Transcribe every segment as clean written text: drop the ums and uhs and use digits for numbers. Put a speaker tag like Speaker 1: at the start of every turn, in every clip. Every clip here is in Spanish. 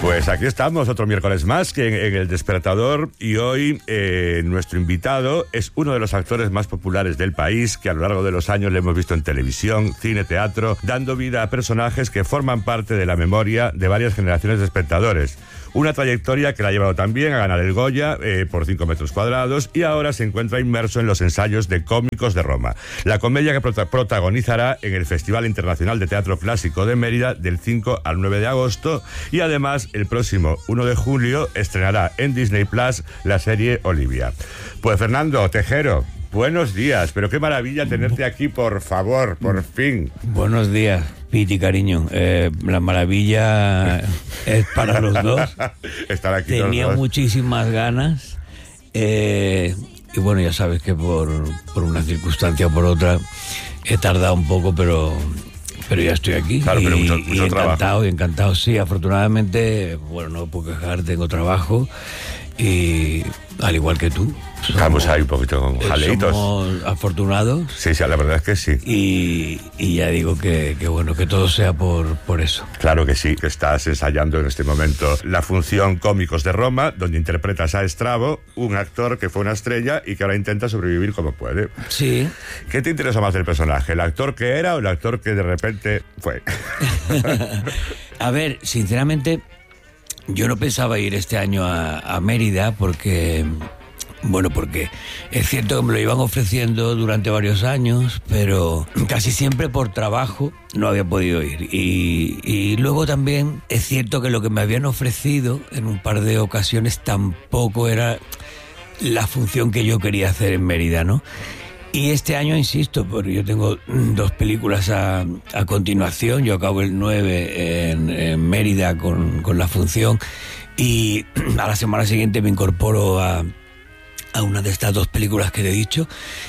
Speaker 1: Pues aquí estamos, otro miércoles más que en El Despertador, y hoy nuestro invitado es uno de los actores más populares del país, que a lo largo de los años le hemos visto en televisión, cine, teatro, dando vida a personajes que forman parte de la memoria de varias generaciones de espectadores. Una trayectoria que la ha llevado también a ganar el Goya por 5 metros cuadrados, y ahora se encuentra inmerso en los ensayos de Cómicos de Roma, la comedia que protagonizará en el Festival Internacional de Teatro Clásico de Mérida del 5 al 9 de agosto, y además el próximo 1 de julio estrenará en Disney Plus la serie Olivia. Pues Fernando Tejero, buenos días, pero qué maravilla tenerte aquí, por favor, por fin.
Speaker 2: Buenos días, Piti, cariño. La maravilla es para los dos.
Speaker 1: Estar aquí.
Speaker 2: Tenía
Speaker 1: los dos
Speaker 2: muchísimas ganas. Y bueno, ya sabes que por una circunstancia o por otra he tardado un poco, pero ya estoy aquí.
Speaker 1: Claro, pero mucho
Speaker 2: encantado, sí. Afortunadamente, bueno, no puedo quejar, tengo trabajo y al igual que tú.
Speaker 1: Estamos ahí un poquito con jaleitos.
Speaker 2: Somos afortunados.
Speaker 1: Sí, la verdad es que sí.
Speaker 2: Y ya digo que bueno, que todo sea por eso.
Speaker 1: Claro que sí, que estás ensayando en este momento la función Cómicos de Roma, donde interpretas a Estrabo, un actor que fue una estrella y que ahora intenta sobrevivir como puede.
Speaker 2: Sí.
Speaker 1: ¿Qué te interesa más del personaje? ¿El actor que era o el actor que de repente fue?
Speaker 2: A ver, sinceramente, yo no pensaba ir este año a Mérida porque es cierto que me lo iban ofreciendo durante varios años, pero casi siempre por trabajo no había podido ir. Y luego también es cierto que lo que me habían ofrecido en un par de ocasiones tampoco era la función que yo quería hacer en Mérida, ¿no? Y este año, insisto, porque yo tengo 2 películas a continuación. Yo acabo el 9 en Mérida con la función, y a la semana siguiente me incorporo a una de estas 2 películas que te he dicho,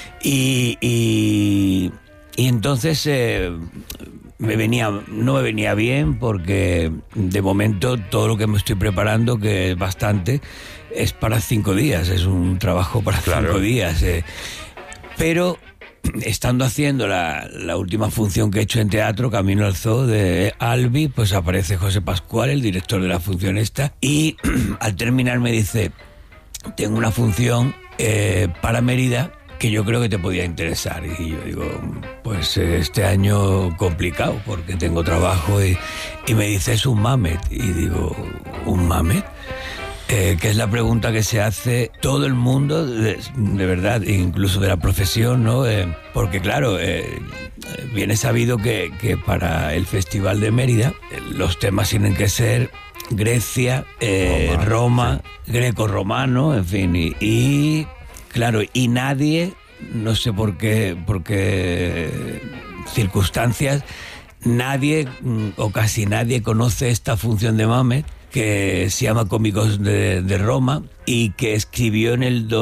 Speaker 2: y entonces no me venía bien, porque de momento todo lo que me estoy preparando, que es bastante, es para 5 días, es un trabajo para 5 días, pero estando haciendo la última función que he hecho en teatro, Camino al Zoo, de Albi, pues aparece José Pascual, el director de la función esta, y al terminar me dice: tengo una función para Mérida que yo creo que te podía interesar. Y yo digo, pues este año complicado porque tengo trabajo, y me dice, es un Mamet. Y digo, ¿un Mamet? Que es la pregunta que se hace todo el mundo, de verdad, incluso de la profesión, ¿no? Porque claro, viene sabido que para el Festival de Mérida los temas tienen que ser Grecia, Roma, sí, greco-romano, en fin, y claro, y nadie, no sé por qué circunstancias, nadie o casi nadie conoce esta función de Mamet, que se llama Cómicos de Roma, y que escribió en el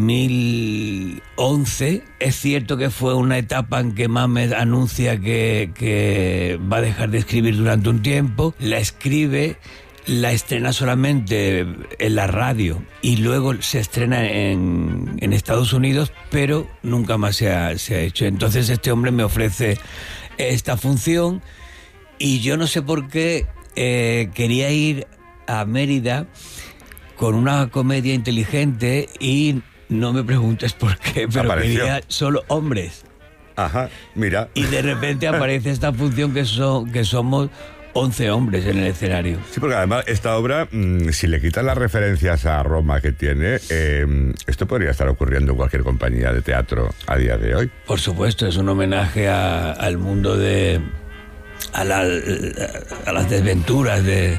Speaker 2: 2011. Es cierto que fue una etapa en que Mamet anuncia que va a dejar de escribir durante un tiempo, la escribe, la estrena solamente en la radio y luego se estrena en Estados Unidos, pero nunca más se ha hecho. Entonces este hombre me ofrece esta función y yo no sé por qué quería ir a Mérida con una comedia inteligente y no me preguntes por qué, pero
Speaker 1: apareció.
Speaker 2: Quería solo hombres.
Speaker 1: Ajá, mira.
Speaker 2: Y de repente aparece esta función que somos 11 hombres en el escenario.
Speaker 1: Sí, porque además esta obra, si le quitan las referencias a Roma que tiene, esto podría estar ocurriendo en cualquier compañía de teatro a día de hoy.
Speaker 2: Por supuesto, es un homenaje al mundo a las desventuras de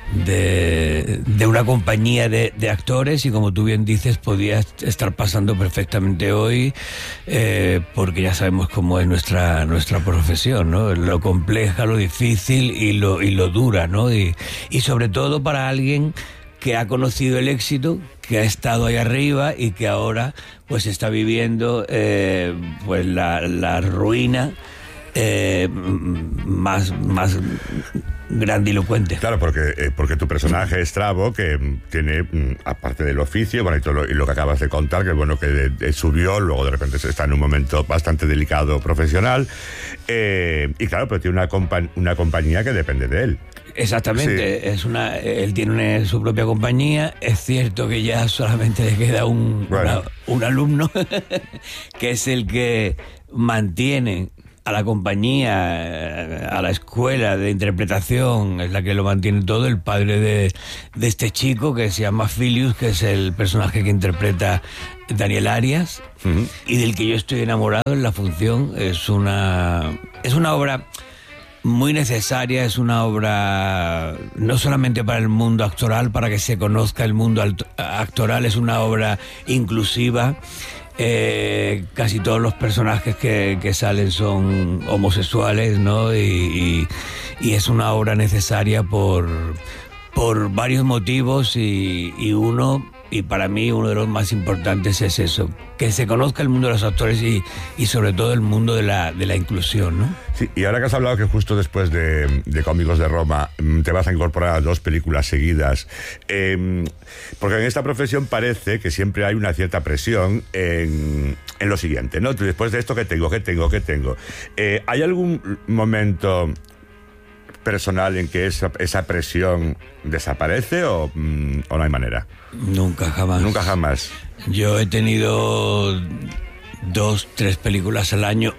Speaker 2: una compañía de actores, y como tú bien dices, podía estar pasando perfectamente hoy, porque ya sabemos cómo es nuestra profesión, ¿no? Lo compleja, lo difícil y lo dura, ¿no? Y sobre todo para alguien que ha conocido el éxito, que ha estado ahí arriba y que ahora pues está viviendo pues la ruina más grandilocuente.
Speaker 1: Claro, porque tu personaje es Estrabo, que tiene, aparte del oficio, bueno, y lo que acabas de contar, que bueno, que subió, luego de repente está en un momento bastante delicado profesional, y claro, pero tiene una compañía que depende de él.
Speaker 2: Exactamente, sí. Él tiene su propia compañía. Es cierto que ya solamente le queda un alumno que es el que mantiene a la compañía, a la escuela de interpretación, es la que lo mantiene todo, el padre de este chico que se llama Filius, que es el personaje que interpreta Daniel Arias, y del que yo estoy enamorado en la función. Es una obra muy necesaria, es una obra no solamente para el mundo actoral, para que se conozca el mundo actoral, es una obra inclusiva. Casi todos los personajes que salen son homosexuales, ¿no? Y es una obra necesaria por varios motivos, y para mí uno de los más importantes es eso, que se conozca el mundo de los actores y sobre todo el mundo de la inclusión, ¿no?
Speaker 1: Sí, y ahora que has hablado que justo después de Cómicos de Roma te vas a incorporar a 2 películas seguidas, porque en esta profesión parece que siempre hay una cierta presión en lo siguiente, ¿no? Después de esto, ¿qué tengo? ¿Hay algún momento personal en que esa presión desaparece o no hay manera?
Speaker 2: Nunca jamás. Yo he tenido 2, 3 películas al año.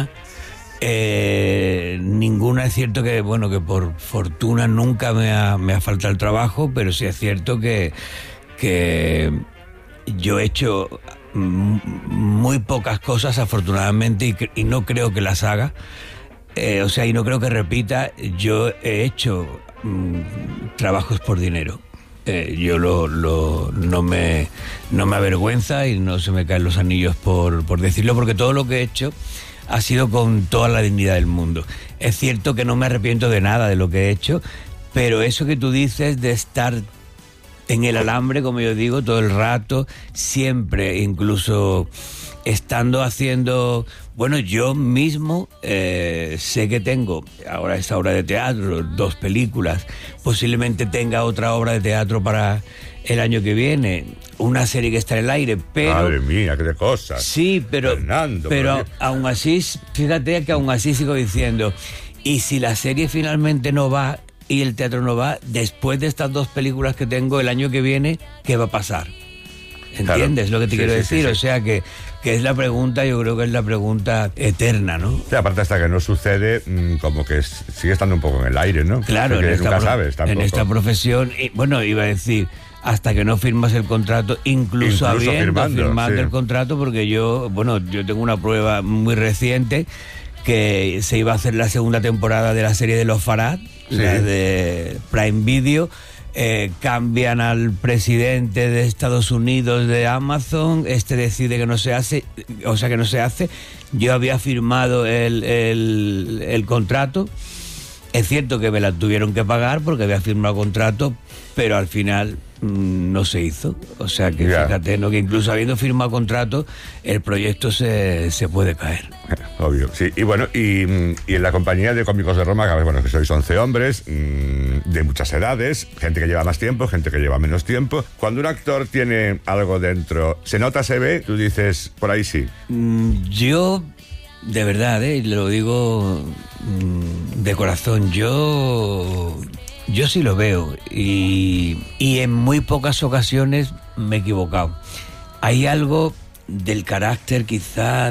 Speaker 2: Ninguna, es cierto que por fortuna nunca me ha faltado el trabajo, pero sí es cierto que yo he hecho muy pocas cosas, afortunadamente, y no creo que las haga. Y no creo que repita. Yo he hecho trabajos por dinero. Yo no me avergüenza y no se me caen los anillos por decirlo, porque todo lo que he hecho ha sido con toda la dignidad del mundo. Es cierto que no me arrepiento de nada de lo que he hecho, pero eso que tú dices de estar en el alambre, como yo digo, todo el rato, siempre, incluso estando haciendo... Bueno, yo mismo sé que tengo ahora esta obra de teatro, 2 películas, posiblemente tenga otra obra de teatro para el año que viene, una serie que está en el aire, pero...
Speaker 1: Madre mía, qué de cosas.
Speaker 2: Sí, pero aún así, fíjate que aún así sigo diciendo, y si la serie finalmente no va y el teatro no va, después de estas 2 películas que tengo el año que viene, ¿qué va a pasar? ¿Entiendes lo que te quiero decir? Sí. O sea que es la pregunta, yo creo que es la pregunta eterna, ¿no?
Speaker 1: Sí, aparte hasta que no sucede, como que sigue estando un poco en el aire, ¿no?
Speaker 2: Claro,
Speaker 1: nunca sabes tampoco.
Speaker 2: En esta profesión, iba a decir, hasta que no firmas el contrato, incluso habiendo firmado el contrato, porque yo tengo una prueba muy reciente, que se iba a hacer la segunda temporada de la serie de los Farad, la de Prime Video. Cambian al presidente de Estados Unidos de Amazon, decide que no se hace, yo había firmado el contrato. Es cierto que me la tuvieron que pagar porque había firmado contrato, pero al final no se hizo. O sea que fíjate, ¿no? Que incluso habiendo firmado contrato, el proyecto se puede caer.
Speaker 1: Obvio, sí. Y bueno, y en la compañía de Cómicos de Roma, que sois 11 hombres, de muchas edades, gente que lleva más tiempo, gente que lleva menos tiempo. Cuando un actor tiene algo dentro, ¿se nota, se ve? Tú dices, por ahí sí.
Speaker 2: Yo... De verdad, lo digo de corazón, yo sí lo veo y en muy pocas ocasiones me he equivocado. Hay algo del carácter quizá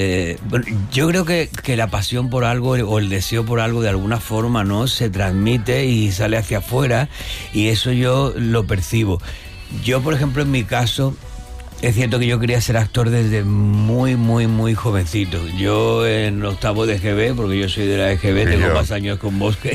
Speaker 2: yo creo que la pasión por algo o el deseo por algo de alguna forma, ¿no?, se transmite y sale hacia afuera, y eso yo lo percibo. Yo, por ejemplo, en mi caso... Es cierto que yo quería ser actor desde muy, muy, muy jovencito. Yo en 8º de EGB, porque yo soy de la EGB, tengo más años con Bosque.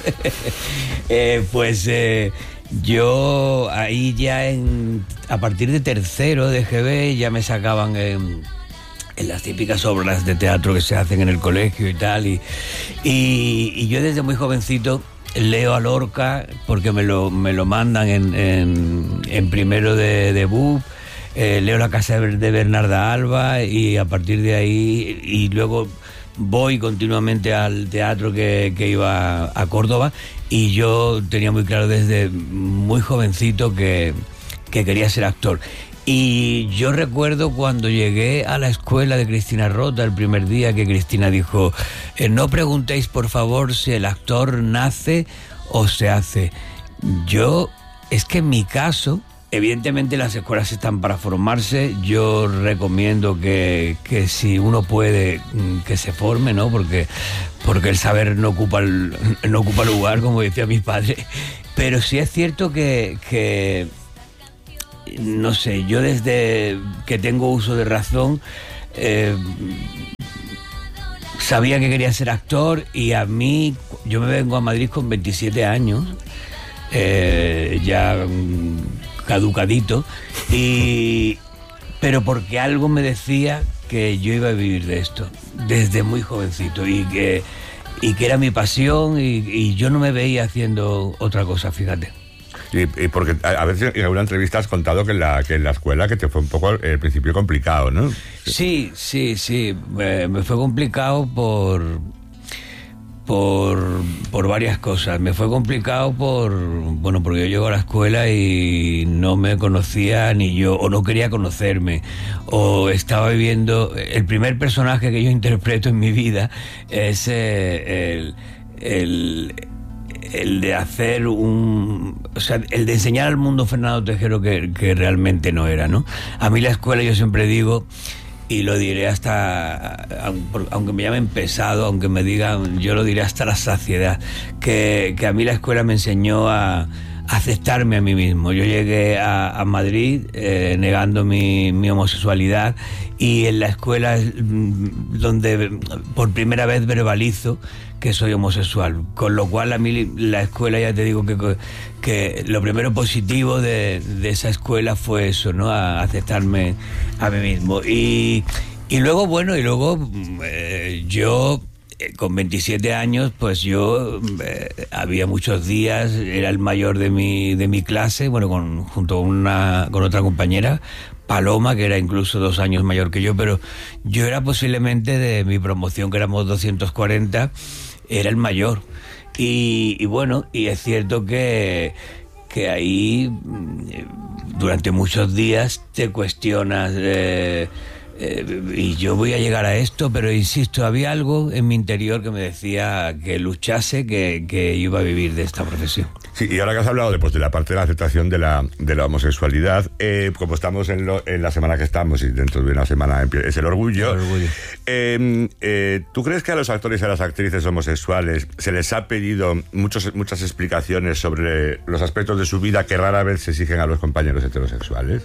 Speaker 2: Yo ahí ya a partir de 3º de EGB ya me sacaban en las típicas obras de teatro que se hacen en el colegio y tal. Y yo desde muy jovencito leo a Lorca porque me lo mandan en primero de BUP. Leo La casa de Bernarda Alba, y a partir de ahí, y luego voy continuamente al teatro que iba a Córdoba, y yo tenía muy claro desde muy jovencito que quería ser actor. Y yo recuerdo cuando llegué a la escuela de Cristina Rota, el primer día que Cristina dijo, no preguntéis por favor si el actor nace o se hace. Es que en mi caso, evidentemente las escuelas están para formarse. Yo recomiendo que si uno puede, que se forme, ¿no? Porque el saber no ocupa lugar, como decía mi padre. Pero sí es cierto que no sé, yo desde que tengo uso de razón sabía que quería ser actor, y yo me vengo a Madrid con 27 años, ya caducadito, pero porque algo me decía que yo iba a vivir de esto desde muy jovencito, y que era mi pasión, y yo no me veía haciendo otra cosa, fíjate.
Speaker 1: Y porque a veces en alguna entrevista has contado que en la escuela que te fue un poco al principio complicado, ¿no?
Speaker 2: Sí. Me fue complicado por varias cosas. Me fue complicado porque yo llego a la escuela y no me conocía ni yo, o no quería conocerme, o estaba viviendo... El primer personaje que yo interpreto en mi vida es el de hacer el de enseñar al mundo Fernando Tejero que realmente no era, ¿no? A mí la escuela, yo siempre digo, y lo diré hasta, aunque me llamen pesado, aunque me digan, yo lo diré hasta la saciedad, que a mí la escuela me enseñó a aceptarme a mí mismo. Yo llegué a Madrid negando mi homosexualidad, y en la escuela es donde por primera vez verbalizo que soy homosexual, con lo cual a mí la escuela, ya te digo que lo primero positivo de esa escuela fue eso, ¿no? A aceptarme a mí mismo, y luego yo con 27 años, pues yo había muchos días, era el mayor de mi clase, junto con otra compañera, Paloma, que era incluso 2 años mayor que yo, pero yo era posiblemente, de mi promoción, que éramos 240, era el mayor. Y es cierto que ahí durante muchos días te cuestionas, y yo voy a llegar a esto, pero insisto, había algo en mi interior que me decía que luchase, que iba a vivir de esta profesión.
Speaker 1: Sí, y ahora que has hablado de la parte de la aceptación de la homosexualidad, como estamos en la semana que estamos, y dentro de una semana es el orgullo. ¿Tú crees que a los actores y a las actrices homosexuales se les ha pedido muchas explicaciones sobre los aspectos de su vida que rara vez se exigen a los compañeros heterosexuales?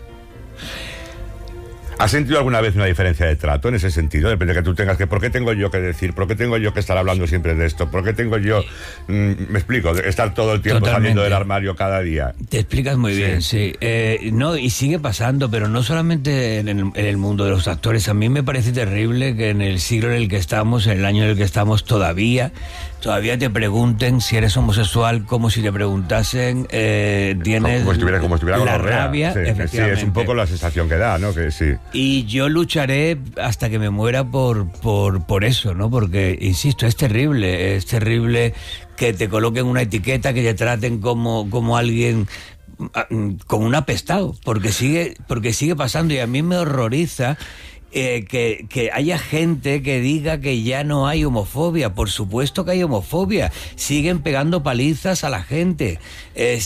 Speaker 1: ¿Has sentido alguna vez una diferencia de trato en ese sentido? Depende de que tú tengas que... ¿Por qué tengo yo que decir? ¿Por qué tengo yo que estar hablando siempre de esto? ¿Por qué tengo yo... me explico, de estar todo el tiempo
Speaker 2: Totalmente.
Speaker 1: saliendo del armario cada día?
Speaker 2: Te explicas muy bien, sí. No, y sigue pasando, pero no solamente en el mundo de los actores. A mí me parece terrible que en el siglo en el que estamos, en el año en el que estamos, todavía te pregunten si eres homosexual, como si te preguntasen tienes
Speaker 1: como estuviera
Speaker 2: la
Speaker 1: con
Speaker 2: rabia,
Speaker 1: sí,
Speaker 2: efectivamente.
Speaker 1: Sí, es un poco la sensación que da, ¿no? Que sí.
Speaker 2: Y yo lucharé hasta que me muera por eso, ¿no? Porque, insisto, es terrible que te coloquen una etiqueta, que te traten como alguien, como un apestado, porque sigue pasando, y a mí me horroriza que haya gente que diga que ya no hay homofobia. Por supuesto que hay homofobia. Siguen pegando palizas a la gente. Se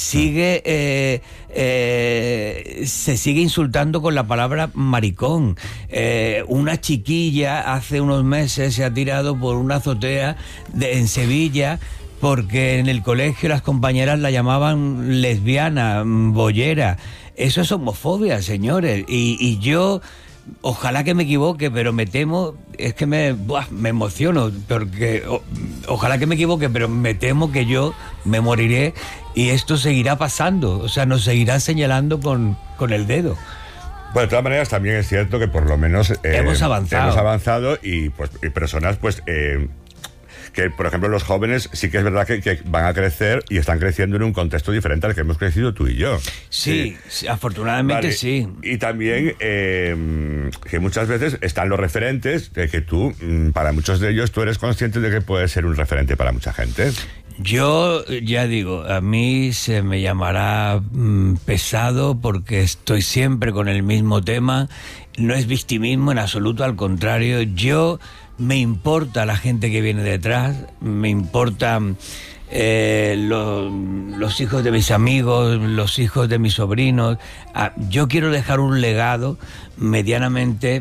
Speaker 2: sigue insultando con la palabra maricón. Una chiquilla hace unos meses se ha tirado por una azotea en Sevilla porque en el colegio las compañeras la llamaban lesbiana, boyera. Eso es homofobia, señores. Y yo... Ojalá que me equivoque, pero me temo, es que me emociono, porque ojalá que me equivoque, pero me temo que yo me moriré y esto seguirá pasando, o sea, nos seguirán señalando con el dedo.
Speaker 1: Bueno, de todas maneras, también es cierto que por lo menos
Speaker 2: hemos avanzado
Speaker 1: y personas, que, por ejemplo, los jóvenes sí que es verdad que van a crecer y están creciendo en un contexto diferente al que hemos crecido tú y yo.
Speaker 2: Sí, afortunadamente, vale. Sí.
Speaker 1: Y también que muchas veces están los referentes, que tú, para muchos de ellos, tú eres consciente de que puedes ser un referente para mucha gente.
Speaker 2: Yo ya digo, a mí se me llamará pesado porque estoy siempre con el mismo tema. No es victimismo en absoluto, al contrario. Me importa la gente que viene detrás, me importa los hijos de mis amigos, los hijos de mis sobrinos. Yo quiero dejar un legado medianamente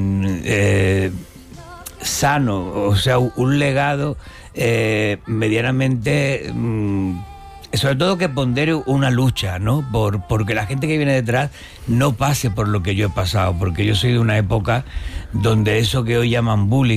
Speaker 2: sano, o sea, un legado medianamente... sobre todo que pondere una lucha, ¿no? Porque la gente que viene detrás no pase por lo que yo he pasado, porque yo soy de una época donde eso que hoy llaman bullying